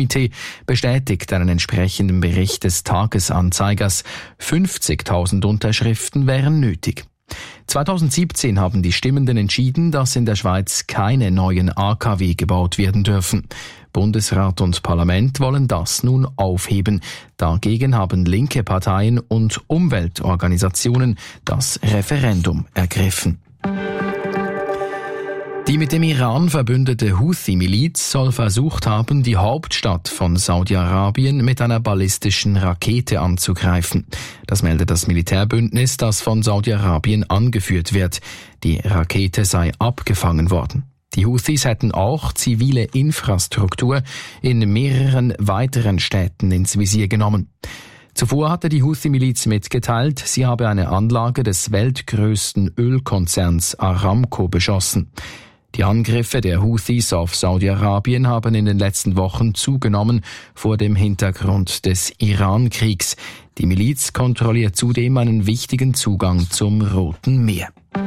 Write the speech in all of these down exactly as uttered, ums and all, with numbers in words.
Olympiakomitee bestätigt einen entsprechenden Bericht des Tagesanzeigers. fünfzigtausend Unterschriften wären nötig. zweitausendsiebzehn haben die Stimmenden entschieden, dass in der Schweiz keine neuen A K W gebaut werden dürfen. Bundesrat und Parlament wollen das nun aufheben. Dagegen haben linke Parteien und Umweltorganisationen das Referendum ergriffen. Die mit dem Iran verbündete Houthi-Miliz soll versucht haben, die Hauptstadt von Saudi-Arabien mit einer ballistischen Rakete anzugreifen. Das meldet das Militärbündnis, das von Saudi-Arabien angeführt wird. Die Rakete sei abgefangen worden. Die Houthis hätten auch zivile Infrastruktur in mehreren weiteren Städten ins Visier genommen. Zuvor hatte die Houthi-Miliz mitgeteilt, sie habe eine Anlage des weltgrößten Ölkonzerns Aramco beschossen. Die Angriffe der Houthis auf Saudi-Arabien haben in den letzten Wochen zugenommen vor dem Hintergrund des Iran-Kriegs. Die Miliz kontrolliert zudem einen wichtigen Zugang zum Roten Meer.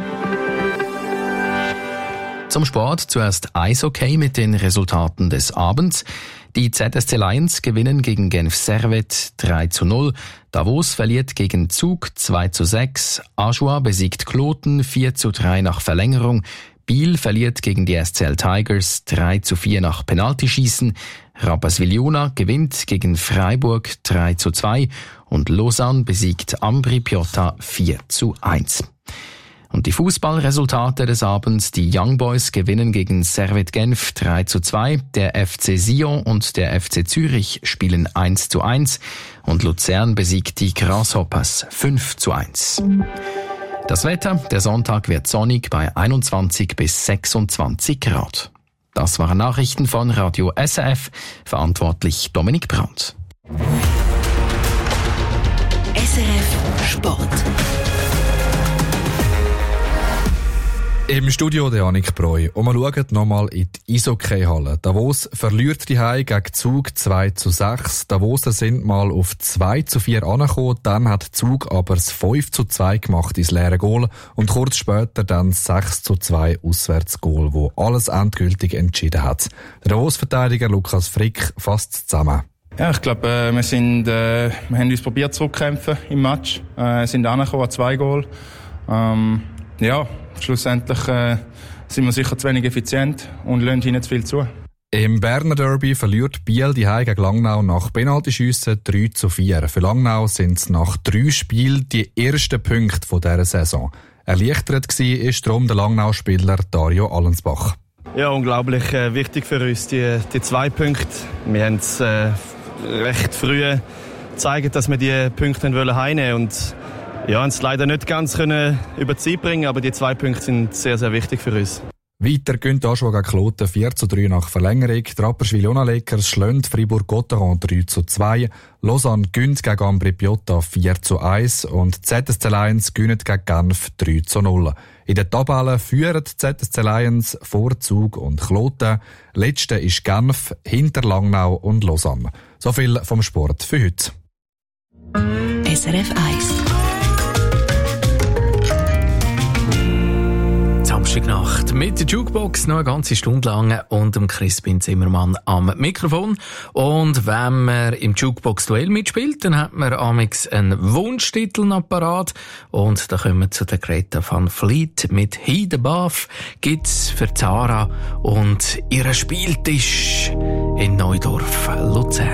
Zum Sport zuerst Eishockey mit den Resultaten des Abends. Die Z S C Lions gewinnen gegen Genf Servette drei zu null. Davos verliert gegen Zug zwei zu sechs. Ajoie besiegt Kloten vier zu drei nach Verlängerung. Biel verliert gegen die S C L Tigers drei zu vier nach Penaltyschießen. Rapperswil-Jona gewinnt gegen Freiburg drei zu zwei. Und Lausanne besiegt Ambri Piotta vier zu eins. Und die Fußballresultate des Abends: Die Young Boys gewinnen gegen Servette Genf drei zu zwei, der F C Sion und der F C Zürich spielen eins zu eins und Luzern besiegt die Grasshoppers fünf zu eins. Das Wetter: Der Sonntag wird sonnig bei einundzwanzig bis sechsundzwanzig Grad. Das waren Nachrichten von Radio S R F, verantwortlich Dominik Brandt. S R F Sport. Im Studio der Janik Breu. Und wir schauen nochmal in die Eishockey-Halle. Davos verliert die Heim gegen Zug zwei zu sechs. Davoser sind mal auf zwei zu vier angekommen. Dann hat Zug aber das fünf zu zwei gemacht ins leere Goal. Und kurz später dann das sechs zu zwei Auswärtsgoal, wo alles endgültig entschieden hat. Der Davos-Verteidiger Lukas Frick fasst zusammen. Ja, ich glaube, äh, wir sind, äh, wir haben uns probiert zurückkämpfen im Match. Äh, sind angekommen an zwei Goal. Ähm, ja, schlussendlich äh, sind wir sicher zu wenig effizient und lassen ihnen zu viel zu. Im Berner Derby verliert Biel die Heim gegen Langnau nach Penaltyschüssen drei zu vier. Für Langnau sind es nach drei Spielen die ersten Punkte von dieser Saison. Erleichtert war ist darum der Langnau-Spieler Dario Allensbach. Ja, unglaublich äh, wichtig für uns, die, die zwei Punkte. Wir haben es äh, recht früh gezeigt, dass wir die Punkte heimnehmen wollen. Und ja, uns leider nicht ganz können über die Zeit bringen, aber die zwei Punkte sind sehr, sehr wichtig für uns. Weiter gönnt Ajoie gegen Kloten vier zu drei nach Verlängerung. Die Rapperswil-Jona Lakers schlönt Fribourg-Gotteron drei zu zwei. Lausanne gönnt gegen Ambri Piotta vier zu eins. Und die Z S C Lions gönnt gegen Genf drei zu null. In der Tabelle führen die Z S C Lions vor Zug und Kloten. Letzte ist Genf, hinter Langnau und Lausanne. So viel vom Sport für heute. S R F eins. Samstagnacht mit der Jukebox noch eine ganze Stunde lang und dem Crispin Zimmermann am Mikrofon. Und wenn man im Jukebox-Duell mitspielt, dann hat man amix einen Wunschtitel noch parat. Und da kommen wir zu der Greta van Fleet mit «Heat Above». Gibt's für Zara und ihren Spieltisch in Neudorf, Luzern.